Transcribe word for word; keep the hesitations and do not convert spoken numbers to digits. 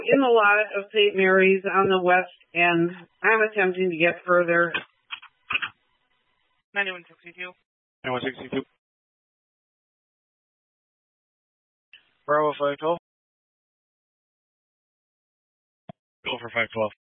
in the lot of Saint Mary's on the west end. I'm attempting to get further. ninety-one sixty-two. ninety-one sixty-two. Bravo five twelve. Go for five twelve.